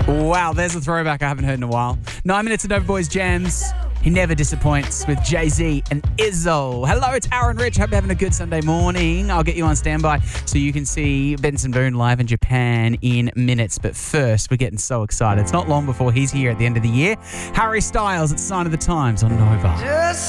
Wow, there's a throwback I haven't heard in a while. 9 minutes of Nova Boys Jams. He never disappoints with Jay-Z and Izzo. Hello, it's Aaron Rich. Hope you're having a good Sunday morning. I'll get you on standby so you can see Benson Boone live in Japan in minutes. But first, we're getting so excited. It's not long before he's here at the end of the year. Harry Styles at Sign of the Times on Nova. Just